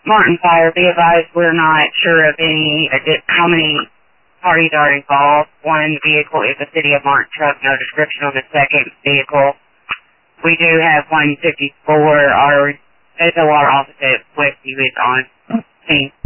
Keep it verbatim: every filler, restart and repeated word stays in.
Martin Fire, be advised we're not sure of any, how many parties are involved. One vehicle is a City of Martin truck, no description on the second vehicle. We do have one fifty-four, our S O R officer at Westview is on scene.